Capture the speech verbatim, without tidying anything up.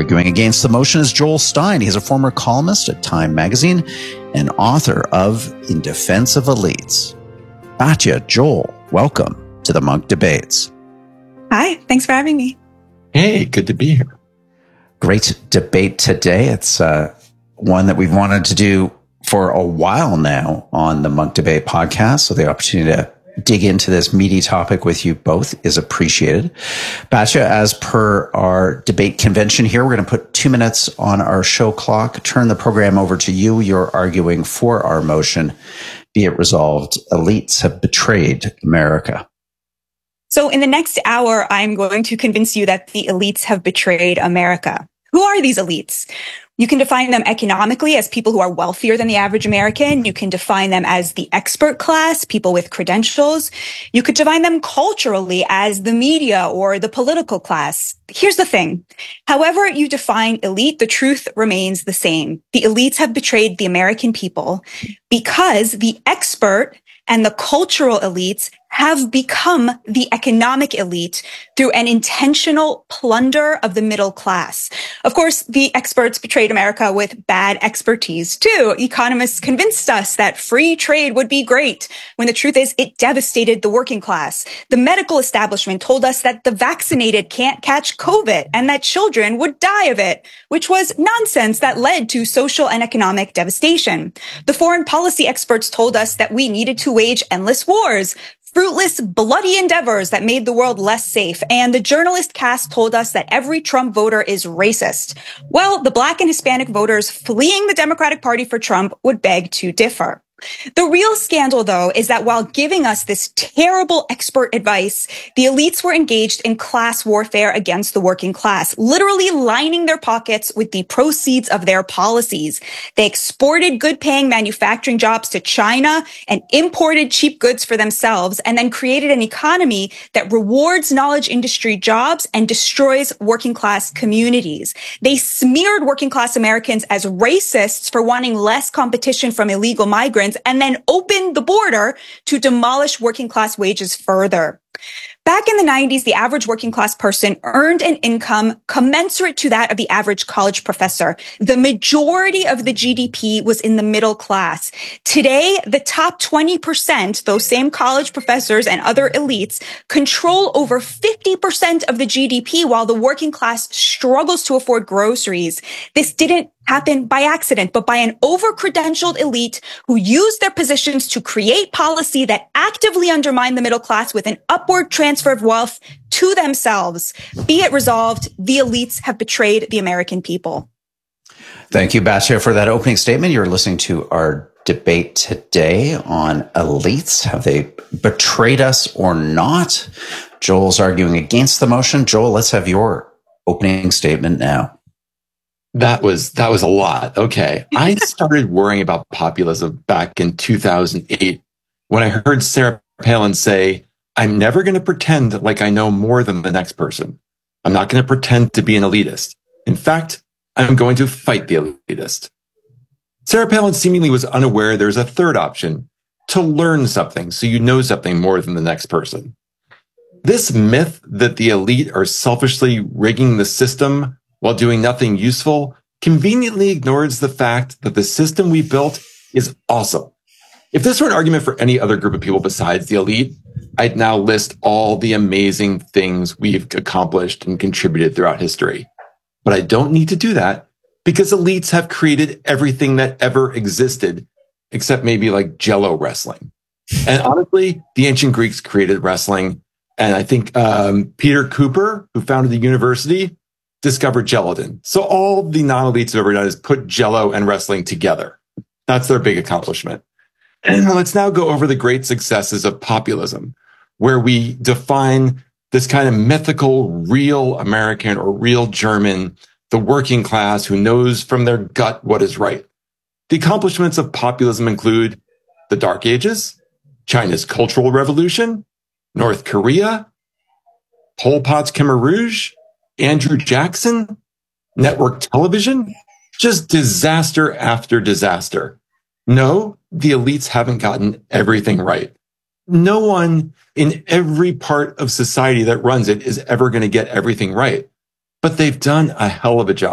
Arguing against the motion is Joel Stein. He's a former columnist at Time Magazine and author of In Defense of Elites. Batya, Joel, welcome to the Munk Debates. Hi, thanks for having me. Hey, good to be here. Great debate today. It's uh, one that we've wanted to do for a while now on the Munk Debate podcast, so the opportunity to dig into this meaty topic with you both is appreciated. Batya, as per our debate convention here, we're going to put two minutes on our show clock, turn the program over to you. You're arguing for our motion. Be it resolved, elites have betrayed America. So in the next hour, I'm going to convince you that the elites have betrayed America. Who are these elites? You can define them economically as people who are wealthier than the average American. You can define them as the expert class, people with credentials. You could define them culturally as the media or the political class. Here's the thing. However you define elite, the truth remains the same. The elites have betrayed the American people because the expert and the cultural elites have become the economic elite through an intentional plunder of the middle class. Of course, the experts betrayed America with bad expertise too. Economists convinced us that free trade would be great, when the truth is it devastated the working class. The medical establishment told us that the vaccinated can't catch COVID and that children would die of it, which was nonsense that led to social and economic devastation. The foreign policy experts told us that we needed to wage endless wars, fruitless, bloody endeavors that made the world less safe. And the journalist cast told us that every Trump voter is racist. Well, the Black and Hispanic voters fleeing the Democratic Party for Trump would beg to differ. The real scandal, though, is that while giving us this terrible expert advice, the elites were engaged in class warfare against the working class, literally lining their pockets with the proceeds of their policies. They exported good-paying manufacturing jobs to China and imported cheap goods for themselves, and then created an economy that rewards knowledge industry jobs and destroys working-class communities. They smeared working-class Americans as racists for wanting less competition from illegal migrants, and then opened the border to demolish working class wages further. Back in the nineties, the average working class person earned an income commensurate to that of the average college professor. The majority of the G D P was in the middle class. Today, the top twenty percent, those same college professors and other elites, control over fifty percent of the G D P while the working class struggles to afford groceries. This didn't happen by accident, but by an over-credentialed elite who used their positions to create policy that actively undermined the middle class with an upward transfer of wealth to themselves. Be it resolved, the elites have betrayed the American people. Thank you, Batya, for that opening statement. You're listening to our debate today on elites. Have they betrayed us or not? Joel's arguing against the motion. Joel, let's have your opening statement now. That was that was a lot. Okay. I started worrying about populism back in two thousand eight when I heard Sarah Palin say, I'm never going to pretend like I know more than the next person. I'm not going to pretend to be an elitist. In fact, I'm going to fight the elitist. Sarah Palin seemingly was unaware there's a third option, to learn something so you know something more than the next person. This myth that the elite are selfishly rigging the system while doing nothing useful conveniently ignores the fact that the system we built is awesome. If this were an argument for any other group of people besides the elite, I'd now list all the amazing things we've accomplished and contributed throughout history. But I don't need to do that because elites have created everything that ever existed, except maybe like Jello wrestling. And honestly, the ancient Greeks created wrestling. And I think um, Peter Cooper, who founded the university, discovered gelatin. So all the non-elites have ever done is put Jello and wrestling together. That's their big accomplishment. And let's now go over the great successes of populism, where we define this kind of mythical, real American or real German, the working class who knows from their gut what is right. The accomplishments of populism include the Dark Ages, China's Cultural Revolution, North Korea, Pol Pot's Khmer Rouge, Andrew Jackson, network television, just disaster after disaster. No, the elites haven't gotten everything right. No one in every part of society that runs it is ever going to get everything right. But they've done a hell of a job.